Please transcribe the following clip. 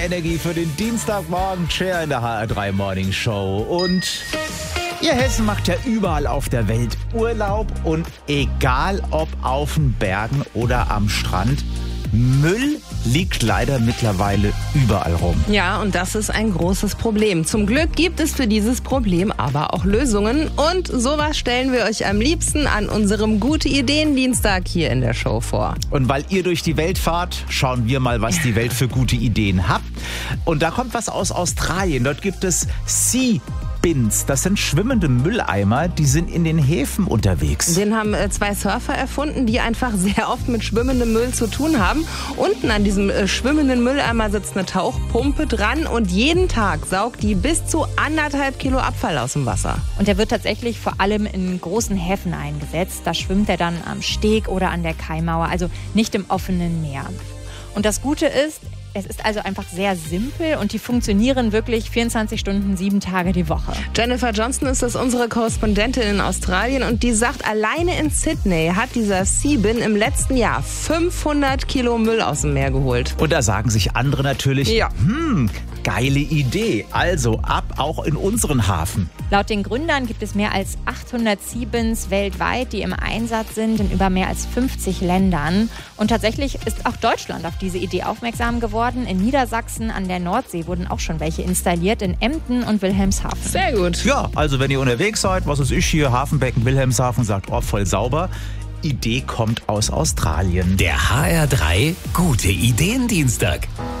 Energie für den Dienstagmorgen, Cher in der HR3 Morning Show. Und ihr Hessen macht ja überall auf der Welt Urlaub und egal ob auf den Bergen oder am Strand, Müll liegt leider mittlerweile überall rum. Ja, und das ist ein großes Problem. Zum Glück gibt es für dieses Problem aber auch Lösungen. Und sowas stellen wir euch am liebsten an unserem Gute-Ideen-Dienstag hier in der Show vor. Und weil ihr durch die Welt fahrt, schauen wir mal, was die Welt für gute Ideen hat. Und da kommt was aus Australien. Dort gibt es Sea-Bins. Das sind schwimmende Mülleimer, die sind in den Häfen unterwegs. Den haben 2 Surfer erfunden, die einfach sehr oft mit schwimmendem Müll zu tun haben. Unten an diesem schwimmenden Mülleimer sitzt eine Tauchpumpe dran und jeden Tag saugt die bis zu 1,5 Kilo Abfall aus dem Wasser. Und der wird tatsächlich vor allem in großen Häfen eingesetzt. Da schwimmt er dann am Steg oder an der Kaimauer, also nicht im offenen Meer. Und das Gute ist, es ist also einfach sehr simpel und die funktionieren wirklich 24 Stunden, 7 Tage die Woche. Jennifer Johnston ist das unsere Korrespondentin in Australien und die sagt, alleine in Sydney hat dieser Sea-Bin im letzten Jahr 500 Kilo Müll aus dem Meer geholt. Und da sagen sich andere natürlich, Ja. Geile Idee. Also ab auch in unseren Hafen. Laut den Gründern gibt es mehr als 800 Sea-Bins weltweit, die im Einsatz sind in über mehr als 50 Ländern. Und tatsächlich ist auch Deutschland auf diese Idee aufmerksam geworden. In Niedersachsen an der Nordsee wurden auch schon welche installiert, in Emden und Wilhelmshaven. Sehr gut. Ja, also wenn ihr unterwegs seid, was ist ich hier, Hafenbecken, Wilhelmshaven, sagt, oh, voll sauber. Idee kommt aus Australien. Der HR3 Gute-Ideen-Dienstag.